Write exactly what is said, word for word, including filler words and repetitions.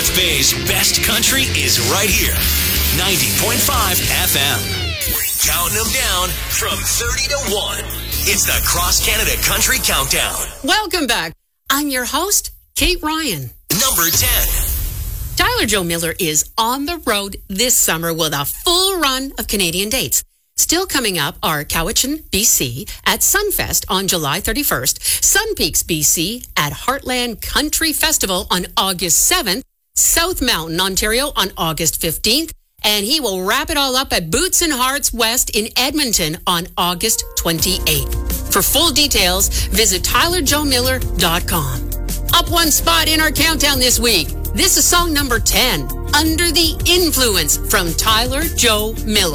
North Bay's best country is right here. ninety point five F M. Counting them down from thirty to one. It's the Cross Canada Country Countdown. Welcome back. I'm your host, Kate Ryan. Number ten. Tyler Joe Miller is on the road this summer with a full run of Canadian dates. Still coming up are Cowichan, B C at Sunfest on July thirty-first, Sun Peaks, B C at Heartland Country Festival on August seventh, South Mountain, Ontario on August fifteenth, and he will wrap it all up at Boots and Hearts West in Edmonton on August twenty-eighth. For full details, visit tyler joe miller dot com. Up one spot in our countdown this week. This is song number ten, Under the Influence from Tyler Joe Miller.